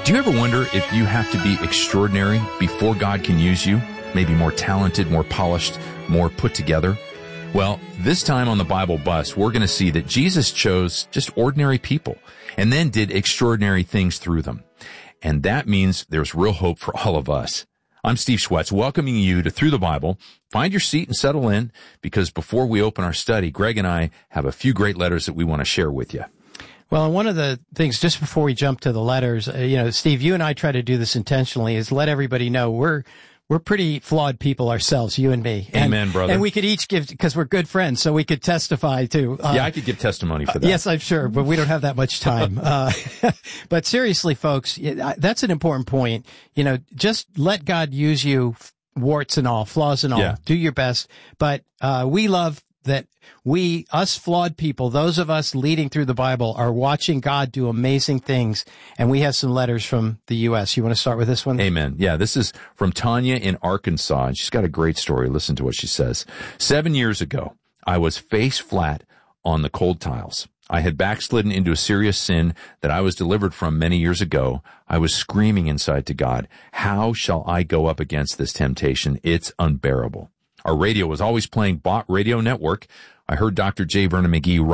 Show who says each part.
Speaker 1: Do you ever wonder if you have to be extraordinary before God can use you? Maybe more talented, more polished, more put together? Well, this time on the Bible Bus, we're going to see that Jesus chose just ordinary people and then did extraordinary things through them. And that means there's real hope for all of us. I'm Steve Schwetz, welcoming you to Through the Bible. Find your seat and settle in, because before we open our study, Greg and I have a few great letters that we want to share with you.
Speaker 2: Well, one of the things, just before we jump to the letters, Steve, you and I try to do this intentionally, is let everybody know we're pretty flawed people ourselves, you and me.
Speaker 1: Amen, brother.
Speaker 2: And we could each give, because we're good friends, so we could testify too.
Speaker 1: I could give testimony for that.
Speaker 2: Yes, I'm sure, but we don't have that much time. But seriously, folks, that's an important point. Just let God use you, warts and all, flaws and all.
Speaker 1: Yeah.
Speaker 2: Do your best. But we love that us flawed people, those of us leading through the Bible, are watching God do amazing things. And we have some letters from the U.S. You want to start with this one?
Speaker 1: Amen. Yeah, this is from Tanya in Arkansas, and she's got a great story. Listen to what she says. 7 years ago, I was face flat on the cold tiles. I had backslidden into a serious sin that I was delivered from many years ago. I was screaming inside to God, how shall I go up against this temptation? It's unbearable. Our radio was always playing Bott Radio Network. I heard Dr. J. Vernon McGee